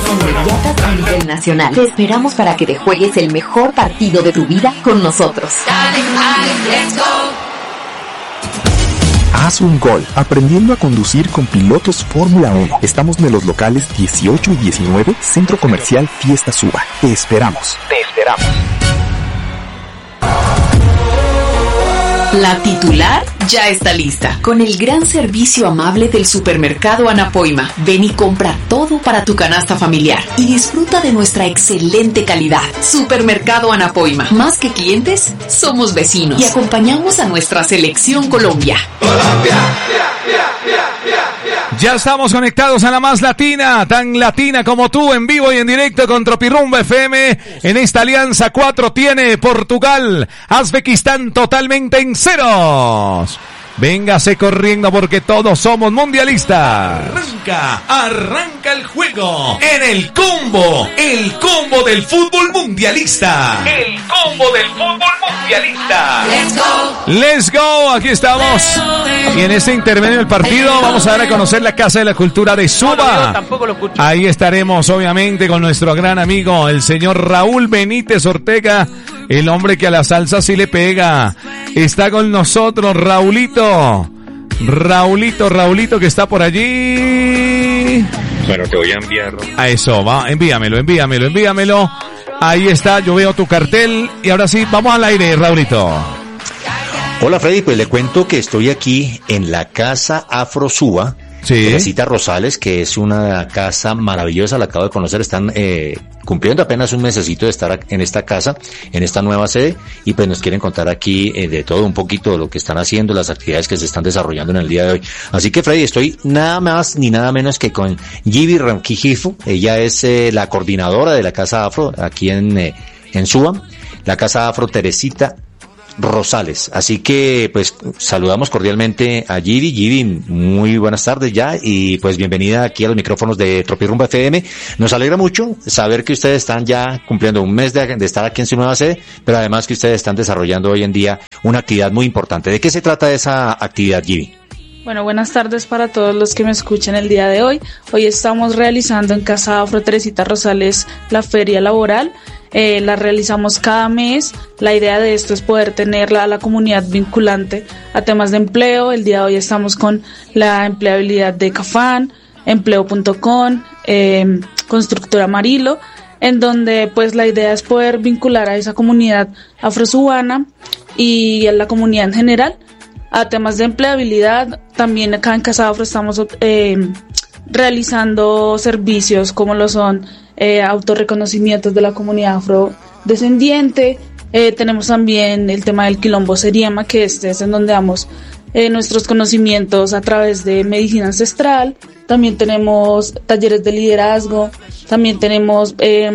inmediatas a nivel nacional. Te esperamos para que te juegues el mejor partido de tu vida con nosotros. Haz un gol aprendiendo a conducir con pilotos Fórmula 1. Estamos en los locales 18 y 19, Centro Comercial Fiesta Suba. Te esperamos. Te esperamos. La titular ya está lista, con el gran servicio amable del supermercado Anapoima. Ven y compra todo para tu canasta familiar y disfruta de nuestra excelente calidad. Supermercado Anapoima, más que clientes, somos vecinos y acompañamos a nuestra selección Colombia. Ya estamos conectados a la más latina, tan latina como tú, en vivo y en directo con Tropirumba FM. En esta alianza 4 tiene Portugal, Uzbekistán totalmente en ceros. Véngase corriendo porque todos somos mundialistas. Arranca el juego en el combo del fútbol mundialista. El combo del fútbol mundialista. Let's go, aquí estamos. Y en este intermedio del partido vamos a dar a conocer la Casa de la Cultura de Suba. Ahí estaremos obviamente con nuestro gran amigo, el señor Raúl Benítez Ortega, el hombre que a la salsa sí le pega. Está con nosotros Raulito que está por allí. Bueno, te voy a enviar. A eso, va, envíamelo. Ahí está, yo veo tu cartel y ahora sí, vamos al aire, Raulito. Hola Freddy, pues le cuento que estoy aquí en la Casa Afro Suba. Sí. Teresita Rosales, que es una casa maravillosa, la acabo de conocer, están cumpliendo apenas un mesecito de estar en esta casa, en esta nueva sede, y pues nos quieren contar aquí de todo un poquito de lo que están haciendo, las actividades que se están desarrollando en el día de hoy. Así que Freddy, estoy nada más ni nada menos que con Gibi Ramquijifo, ella es la coordinadora de la Casa Afro aquí en Suba, la Casa Afro Teresita Rosales. Así que pues saludamos cordialmente a Gibi. Gibi, muy buenas tardes ya y pues bienvenida aquí a los micrófonos de Tropirumba FM. Nos alegra mucho saber que ustedes están ya cumpliendo un mes de estar aquí en su nueva sede, pero además que ustedes están desarrollando hoy en día una actividad muy importante. ¿De qué se trata esa actividad, Gibi? Bueno, buenas tardes para todos los que me escuchan el día de hoy. Hoy estamos realizando en Casa Afro Teresita Rosales la feria laboral. La realizamos cada mes. La idea de esto es poder tener a la comunidad vinculante a temas de empleo. El día de hoy estamos con la empleabilidad de Cafán, empleo.com, Constructora Marilo, en donde pues la idea es poder vincular a esa comunidad afrosubana y a la comunidad en general a temas de empleabilidad. También acá en Casa Afro estamos realizando servicios como lo son autorreconocimientos de la comunidad afrodescendiente. Tenemos también el tema del quilombo seriema, que es en donde damos nuestros conocimientos a través de medicina ancestral. También tenemos talleres de liderazgo, también tenemos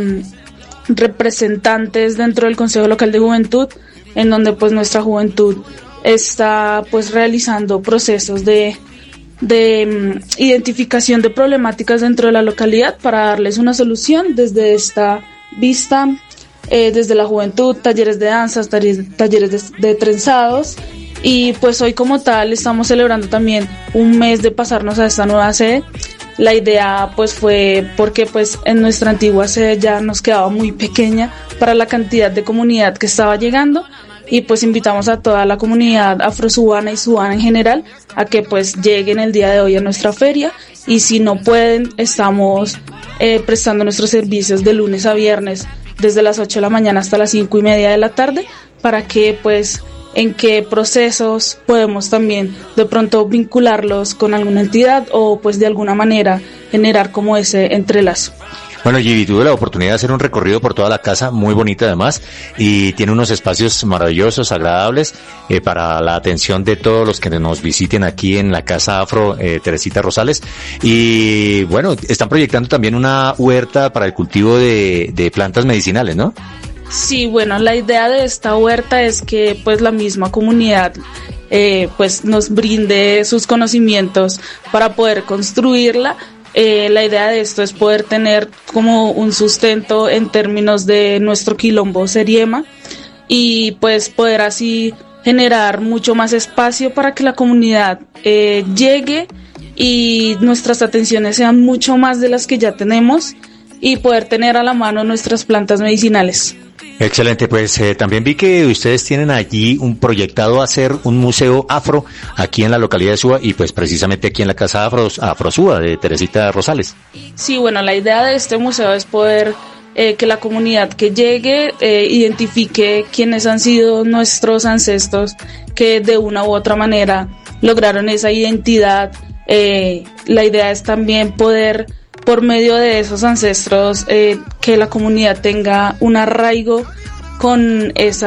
representantes dentro del Consejo Local de Juventud, en donde pues nuestra juventud está pues realizando procesos de identificación de problemáticas dentro de la localidad para darles una solución desde esta vista, desde la juventud, talleres de danzas, talleres de trenzados. Y pues hoy como tal estamos celebrando también un mes de pasarnos a esta nueva sede. La idea pues fue porque pues en nuestra antigua sede ya nos quedaba muy pequeña para la cantidad de comunidad que estaba llegando. Y pues invitamos a toda la comunidad afrosubana y subana en general a que pues lleguen el día de hoy a nuestra feria, y si no pueden estamos prestando nuestros servicios de lunes a viernes desde las 8 de la mañana hasta las 5:30 de la tarde, para que pues en qué procesos podemos también de pronto vincularlos con alguna entidad o pues de alguna manera generar como ese entrelazo. Bueno, Gibi, tuve la oportunidad de hacer un recorrido por toda la casa, muy bonita además, y tiene unos espacios maravillosos, agradables, para la atención de todos los que nos visiten aquí en la Casa Afro Teresita Rosales. Y bueno, están proyectando también una huerta para el cultivo de plantas medicinales, ¿no? Sí, bueno, la idea de esta huerta es que pues la misma comunidad pues nos brinde sus conocimientos para poder construirla. La idea de esto es poder tener como un sustento en términos de nuestro quilombo seriema y pues poder así generar mucho más espacio para que la comunidad llegue y nuestras atenciones sean mucho más de las que ya tenemos, y poder tener a la mano nuestras plantas medicinales. Excelente, pues también vi que ustedes tienen allí un proyectado hacer un museo afro aquí en la localidad de Suba y pues precisamente aquí en la casa Afro Suba de Teresita Rosales. Sí, bueno, la idea de este museo es poder que la comunidad que llegue identifique quiénes han sido nuestros ancestros que de una u otra manera lograron esa identidad. La idea es también poder, por medio de esos ancestros, que la comunidad tenga un arraigo con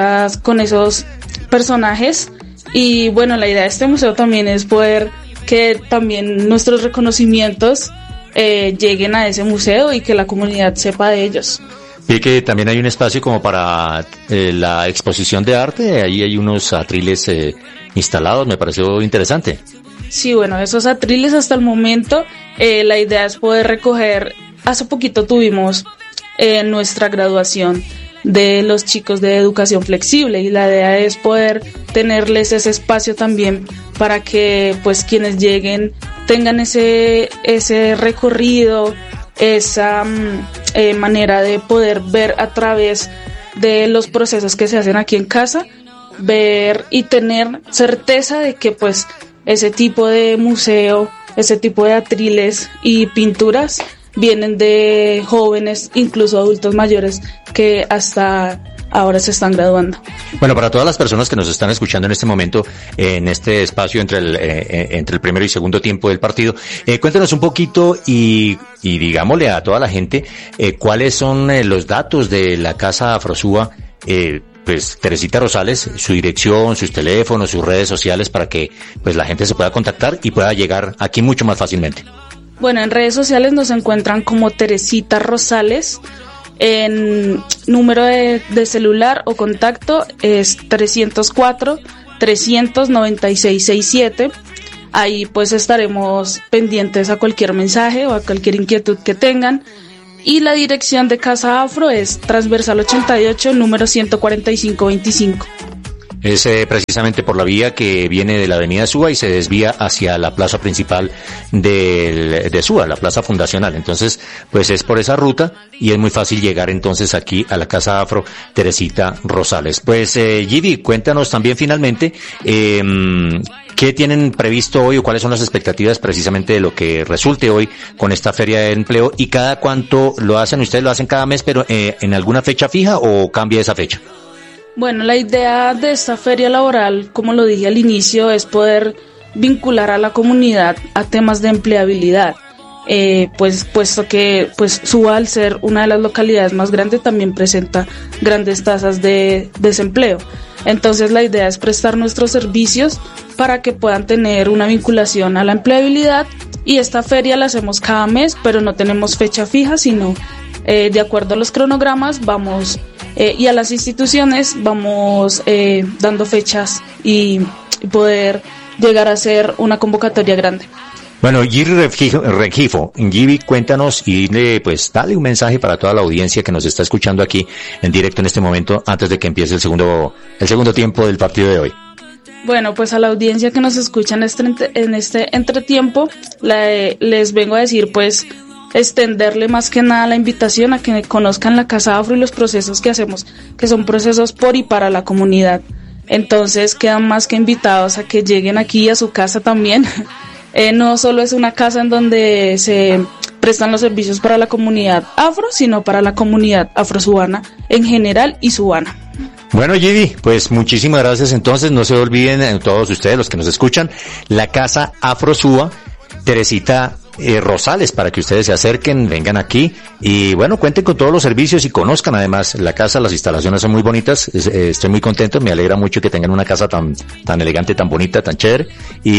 esos personajes. Y bueno, la idea de este museo también es poder que también nuestros reconocimientos lleguen a ese museo y que la comunidad sepa de ellos. Vi que también hay un espacio como para la exposición de arte, ahí hay unos atriles instalados, me pareció interesante. Sí, bueno, esos atriles hasta el momento, la idea es poder recoger, hace poquito tuvimos nuestra graduación de los chicos de educación flexible y la idea es poder tenerles ese espacio también para que pues quienes lleguen tengan ese recorrido, esa manera de poder ver a través de los procesos que se hacen aquí en casa, ver y tener certeza de que pues ese tipo de museo, ese tipo de atriles y pinturas vienen de jóvenes, incluso adultos mayores que hasta ahora se están graduando. Bueno, para todas las personas que nos están escuchando en este momento, en este espacio entre el primero y segundo tiempo del partido, cuéntanos un poquito y digámosle a toda la gente cuáles son los datos de la Casa Afrosúa, pues Teresita Rosales, su dirección, sus teléfonos, sus redes sociales para que pues la gente se pueda contactar y pueda llegar aquí mucho más fácilmente. Bueno, en redes sociales nos encuentran como Teresita Rosales. En número de celular o contacto es 304-396-67. Ahí pues estaremos pendientes a cualquier mensaje o a cualquier inquietud que tengan. Y la dirección de Casa Afro es Transversal 88, número 14525. Es precisamente por la vía que viene de la avenida Suba y se desvía hacia la plaza principal de Suba, la plaza fundacional. Entonces, pues es por esa ruta y es muy fácil llegar entonces aquí a la Casa Afro Teresita Rosales. Pues Gidi, cuéntanos también finalmente ¿qué tienen previsto hoy o cuáles son las expectativas precisamente de lo que resulte hoy con esta feria de empleo y cada cuánto lo hacen? ¿Ustedes lo hacen cada mes pero en alguna fecha fija o cambia esa fecha? Bueno, la idea de esta feria laboral, como lo dije al inicio, es poder vincular a la comunidad a temas de empleabilidad. Pues puesto que pues Suba, al ser una de las localidades más grandes, también presenta grandes tasas de desempleo. Entonces la idea es prestar nuestros servicios para que puedan tener una vinculación a la empleabilidad, y esta feria la hacemos cada mes, pero no tenemos fecha fija, sino de acuerdo a los cronogramas vamos y a las instituciones vamos dando fechas y poder llegar a hacer una convocatoria grande. Bueno, Giri Rengifo, Giri, cuéntanos y pues dale un mensaje para toda la audiencia que nos está escuchando aquí en directo en este momento antes de que empiece el segundo tiempo del partido de hoy. Bueno, pues a la audiencia que nos escucha en este entretiempo, les vengo a decir pues extenderle más que nada la invitación a que conozcan la Casa Afro y los procesos que hacemos, que son procesos por y para la comunidad. Entonces quedan más que invitados a que lleguen aquí a su casa también. No solo es una casa en donde se prestan los servicios para la comunidad afro, sino para la comunidad afrosubana en general y subana. Bueno, Gidi, pues muchísimas gracias. Entonces, no se olviden todos ustedes, los que nos escuchan, la Casa Afrosúa, Teresita Rosales, para que ustedes se acerquen, vengan aquí y bueno, cuenten con todos los servicios y conozcan además la casa. Las instalaciones son muy bonitas, estoy muy contento, me alegra mucho que tengan una casa tan elegante, tan bonita, tan chévere,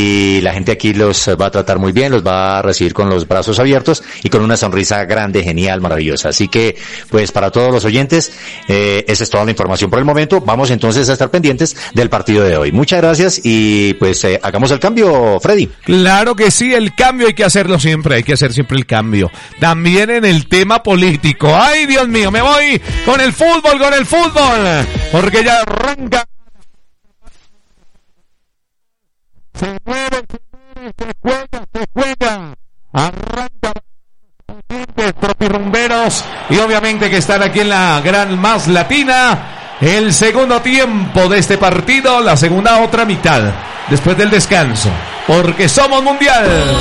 y la gente aquí los va a tratar muy bien, los va a recibir con los brazos abiertos y con una sonrisa grande, genial, maravillosa. Así que pues para todos los oyentes, esa es toda la información por el momento. Vamos entonces a estar pendientes del partido de hoy. Muchas gracias y pues hagamos el cambio, Freddy. Claro que sí, el cambio hay que hacerlo siempre, hay que hacer siempre el cambio. También en el tema político. Ay, Dios mío, me voy con el fútbol, porque ya arranca. Se mueve, se juega, arranca. tropirrumberos y obviamente que están aquí en la Gran Más Latina. El segundo tiempo de este partido, la segunda otra mitad, después del descanso, porque somos mundial.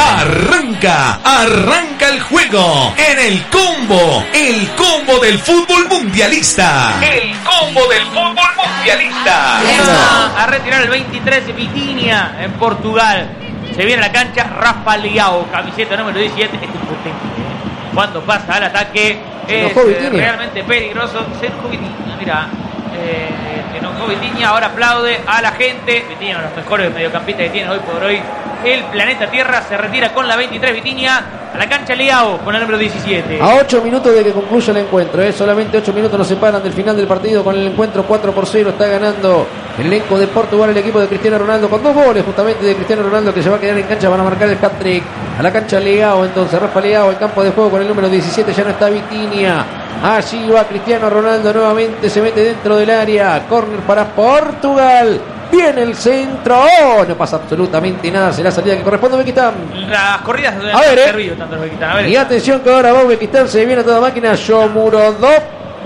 Arranca el juego en el combo del fútbol mundialista. El combo del fútbol mundialista. A retirar el 23 Vitinha en Portugal. Se viene a la cancha Rafa Leao, camiseta número 17. Este es potente. Cuando pasa al ataque es realmente peligroso. Se enojó Vitinha, mira. Se enojó Vitinha, ahora aplaude a la gente. Vitinha, uno de los mejores mediocampistas que tiene hoy por hoy el planeta Tierra. Se retira con la 23 Vitinha. A la cancha Leao con el número 17. A 8 minutos de que concluya el encuentro, solamente 8 minutos nos separan del final del partido. Con el encuentro 4-0 está ganando el elenco de Portugal, el equipo de Cristiano Ronaldo, con 2 goles justamente de Cristiano Ronaldo, que se va a quedar en cancha para marcar el hat-trick. A la cancha Leao, entonces Rafa Leao, el campo de juego con el número 17, ya no está Vitinha. Allí va Cristiano Ronaldo nuevamente, se mete dentro del área. Córner para Portugal. Viene el centro. No pasa absolutamente nada. Será salida que corresponde a Uzbekistán. Las corridas no han servido tanto a Uzbekistán. Y atención que ahora va Uzbekistán. Se viene a toda máquina. Shomurodov.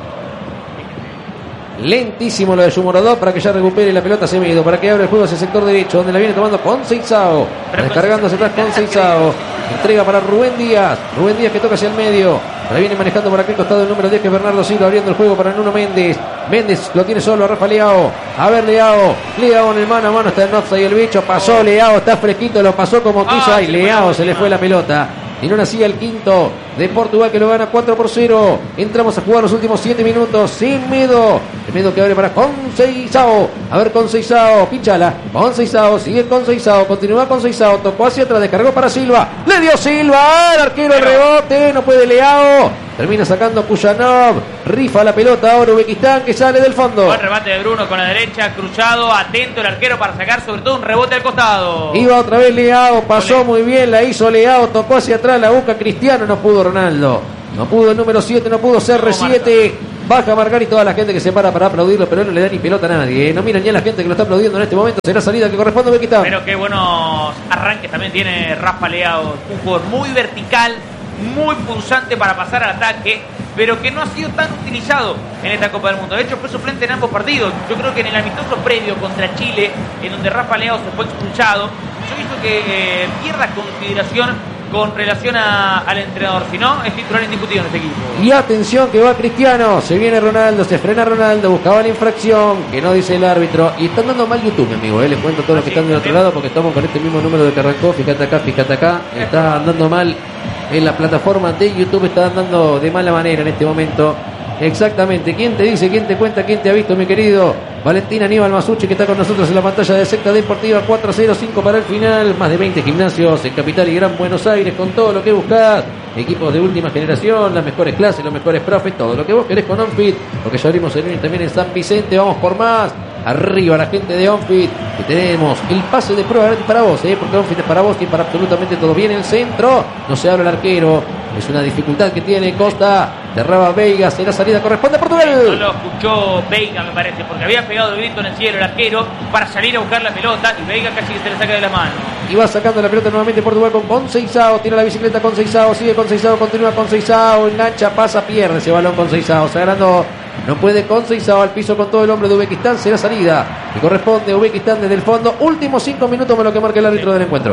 Lentísimo lo de Shomurodov para que ya recupere la pelota Semedo. Para que abra el juego hacia el sector derecho, donde la viene tomando Conceição. Descargándose atrás Conceição. Entrega para Rubén Díaz. Rubén Díaz que toca hacia el medio. La viene manejando por aquel costado el número 10, que es Bernardo Silva, abriendo el juego para Nuno Méndez. Méndez lo tiene solo a Rafa Leao. A ver Leao en el mano a mano, está en offside el bicho. Pasó Leao, está fresquito, lo pasó como quiso. Ay, Leao se le fue la pelota. Y no nacía el quinto de Portugal, que lo gana 4-0. Entramos a jugar los últimos 7 minutos. Semedo. Semedo que abre para Conceição. A ver Conceição. Pichala. Conceição. Sigue Conceição. Continúa Conceição. Tocó hacia atrás. Descargó para Silva. Le dio Silva. El arquero el rebote. No puede Leao. Termina sacando Kujanov. Rifa la pelota ahora Uzbekistán, que sale del fondo. Buen remate de Bruno con la derecha. Cruzado. Atento el arquero para sacar sobre todo un rebote al costado. Iba otra vez Leao. Pasó muy bien. La hizo Leao. Tocó hacia atrás. La busca Cristiano. No pudo Ronaldo. No pudo el número 7. No pudo CR7. Baja a marcar y toda la gente que se para aplaudirlo, pero no le da ni pelota a nadie. No miran ni a la gente que lo está aplaudiendo en este momento. Será salida que corresponde a Uzbekistán. Pero qué buenos arranques también tiene Rafa Leao. Un jugador muy vertical, muy punzante para pasar al ataque, pero que no ha sido tan utilizado en esta Copa del Mundo. De hecho, fue suplente en ambos partidos. Yo creo que en el amistoso previo contra Chile, en donde Rafa Leao se fue expulsado, yo he visto que pierda consideración con relación al entrenador. Si no, es titular indiscutido en este equipo. Y atención que va Cristiano. Se viene Ronaldo, se frena Ronaldo. Buscaba la infracción, que no dice el árbitro. Y están dando mal YouTube, mi amigo. Les cuento a todos los que están del otro lado, porque estamos con este mismo número de que arrancó. Fíjate acá. Está andando mal en la plataforma de YouTube. Está andando de mala manera en este momento. Exactamente. ¿Quién te dice, quién te cuenta, quién te ha visto, mi querido? Valentín Aníbal Masucci, que está con nosotros en la pantalla de Secta Deportiva. 4-0, 5 para el final. Más de 20 gimnasios en Capital y Gran Buenos Aires, con todo lo que buscás. Equipos de última generación, las mejores clases, los mejores profes, todo lo que vos querés con OnFit. Lo que ya abrimos también en San Vicente. Vamos por más. Arriba la gente de OnFit, que tenemos el pase de prueba gratis para vos, porque OnFit es para vos y para absolutamente todo. Viene el centro, no se abre el arquero, es una dificultad que tiene Costa. Derraba Veiga, será salida, corresponde a Portugal. No lo escuchó Veiga, me parece, porque había pegado el grito en el cielo el arquero para salir a buscar la pelota y Veiga casi que se le saca de la mano. Y va sacando la pelota nuevamente Portugal con Conceição, tira la bicicleta Conceição, sigue Conceição, continúa Conceição, engancha, pasa, pierde ese balón Conceição, sagrando. No puede Conceição, al piso con todo el hombre de Uzbekistán. Será salida que corresponde a Uzbekistán desde el fondo. Últimos 5 minutos me lo que marca el árbitro del encuentro.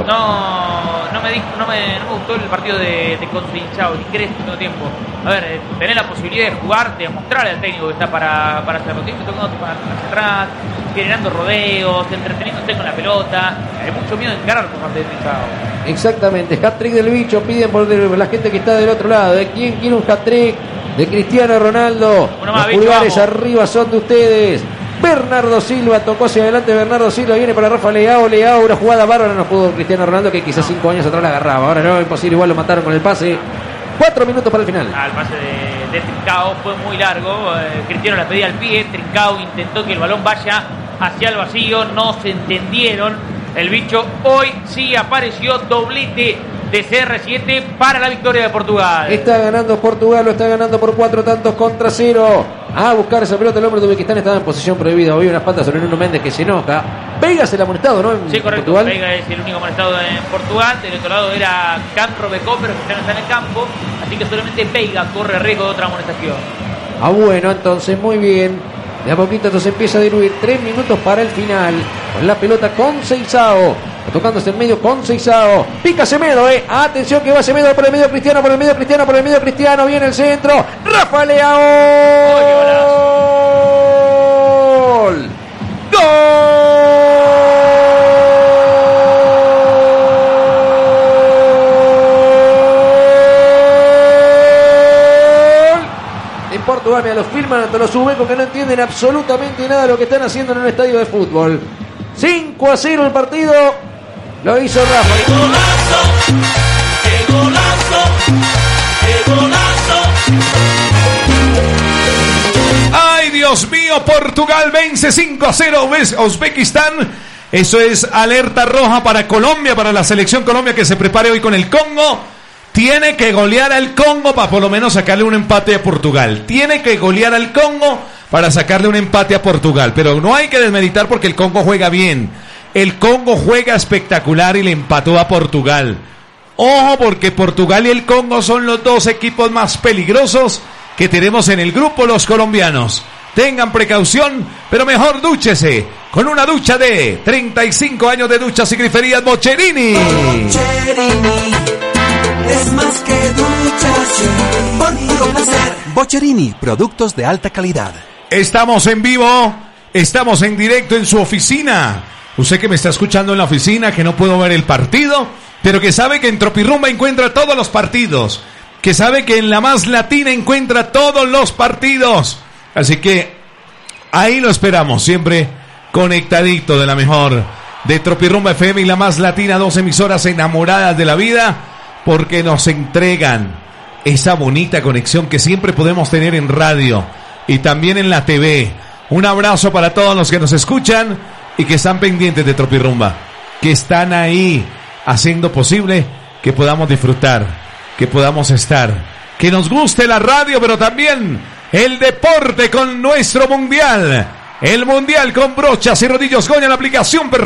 No me gustó el partido de Conceição, ni crees todo el tiempo. A ver, tener la posibilidad de jugar, de mostrarle al técnico que está para hacerlo. Siempre tocando hacia atrás, generando rodeos, entreteniéndose con la pelota. Hay mucho miedo de encarar por parte de Conceição. Exactamente, hat-trick del bicho. Piden por la gente que está del otro lado. ¿De quién quiere un hat-trick? De Cristiano Ronaldo. Los pulgares arriba son de ustedes. Bernardo Silva tocó hacia adelante. Bernardo Silva viene para Rafa Leao. Una jugada bárbara. No pudo Cristiano Ronaldo, que quizás 5 años atrás la agarraba. Ahora no, imposible. Igual lo mataron con el pase. 4 minutos para el final. El pase de Trincao fue muy largo. Cristiano la pedía al pie. Trincao intentó que el balón vaya hacia el vacío. No se entendieron. El bicho hoy sí apareció. Doblete de CR7 para la victoria de Portugal. Está ganando Portugal, lo está ganando por 4-0. A buscar esa pelota el hombre de Uzbekistán. Estaba en posición prohibida. Había una falta sobre Nuno Méndez, que se enoja. Veiga es el amonestado, ¿no? Sí, correcto. Portugal. Veiga es el único amonestado en Portugal. Del otro lado era Cantro Becó, pero que ya no está en el campo. Así que solamente Veiga corre riesgo de otra amonestación. Bueno, entonces, muy bien. De a poquito entonces empieza a diluir. 3 minutos para el final. Con la pelota con Seisao. Tocándose en medio con Seisao. Pica Semedo, Atención que va Semedo por el medio Cristiano, por el medio Cristiano, por el medio Cristiano. Viene el centro. Rafa Leao. ¡Gol! En Portugal, mira, los filman ante los ubecos que no entienden absolutamente nada de lo que están haciendo en un estadio de fútbol. 5-0 el partido. Lo hizo Rafa. ¡Qué golazo! ¡Qué golazo! ¡Qué golazo! ¡Ay, Dios mío! Portugal vence 5-0 a Uzbekistán. Eso es alerta roja para Colombia, para la selección Colombia que se prepare hoy con el Congo. Tiene que golear al Congo para por lo menos sacarle un empate a Portugal. Tiene que golear al Congo para sacarle un empate a Portugal. Pero no hay que desmeditar porque el Congo juega bien. El Congo juega espectacular y le empató a Portugal. Ojo, porque Portugal y el Congo son los dos equipos más peligrosos que tenemos en el grupo, los colombianos. Tengan precaución, pero mejor dúchese con una ducha de 35 años de duchas y griferías Bocherini. Bocherini es más que duchas, por puro placer. Bocherini, productos de alta calidad. Estamos en vivo, estamos en directo en su oficina. Usted que me está escuchando en la oficina, que no puedo ver el partido, pero que sabe que en Tropirrumba encuentra todos los partidos, que sabe que en La Más Latina encuentra todos los partidos. Así que ahí lo esperamos, siempre conectadito de la mejor, de Tropirrumba FM y La Más Latina, 2 emisoras enamoradas de la vida, porque nos entregan esa bonita conexión que siempre podemos tener en radio y también en la TV. Un abrazo para todos los que nos escuchan y que están pendientes de Tropirrumba, que están ahí haciendo posible que podamos disfrutar, que podamos estar, que nos guste la radio, pero también el deporte con nuestro mundial. El mundial con brochas y rodillos Goya, la aplicación perfecta.